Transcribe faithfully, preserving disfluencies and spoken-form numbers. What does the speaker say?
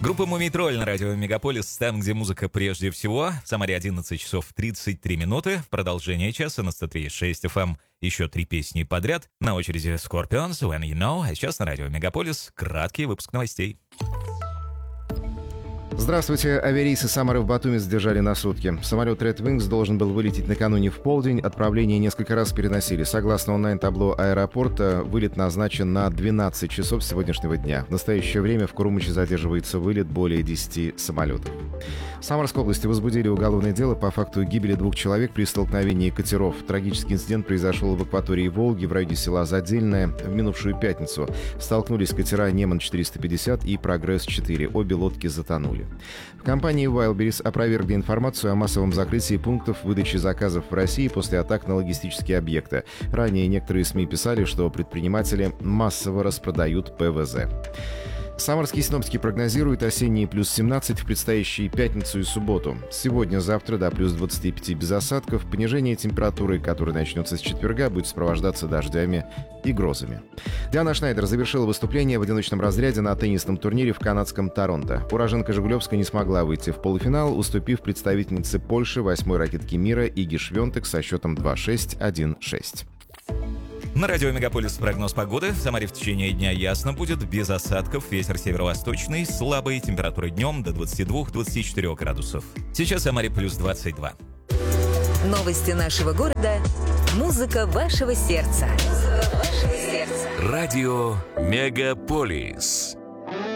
Группа «Мумий Тролль» на радио «Мегаполис», там, где музыка прежде всего. В Самаре одиннадцать часов тридцать три минуты. Продолжение часа на сто три и шесть эф эм. Еще три песни подряд. На очереди Scorpions, When You Know. А сейчас на радио «Мегаполис» краткий выпуск новостей. Здравствуйте. Авиарейсы Самары в Батуми задержали на сутки. Самолет Red Wings должен был вылететь накануне в полдень. Отправление несколько раз переносили. Согласно онлайн-табло аэропорта, вылет назначен на двенадцать часов сегодняшнего дня. В настоящее время в Курумыче задерживается вылет более десяти самолетов. В Самарской области возбудили уголовное дело по факту гибели двух человек при столкновении катеров. Трагический инцидент произошел в акватории Волги в районе села Задельное в минувшую пятницу. Столкнулись катера «Неман четыреста пятьдесят» и «Прогресс-четыре». Обе лодки затонули. В компании Wildberries опровергли информацию о массовом закрытии пунктов выдачи заказов в России после атак на логистические объекты. Ранее некоторые СМИ писали, что предприниматели массово распродают пэ вэ зэ. Самарские синоптики прогнозируют осенние плюс семнадцать в предстоящие пятницу и субботу. Сегодня-завтра до плюс двадцати пяти без осадков. Понижение температуры, которое начнется с четверга, будет сопровождаться дождями и грозами. Диана Шнайдер завершила выступление в одиночном разряде на теннисном турнире в канадском Торонто. Уроженка Жигулевска не смогла выйти в полуфинал, уступив представительнице Польши восьмой ракетке мира Иги Швентек со счетом два шесть один шесть. На радио «Мегаполис» прогноз погоды. В Самаре в течение дня ясно будет, без осадков. Ветер северо-восточный, слабый. Температура днем до двадцати двух — двадцати четырёх градусов. Сейчас в Самаре плюс двадцать два. Новости нашего города. Музыка вашего сердца. Радио «Мегаполис».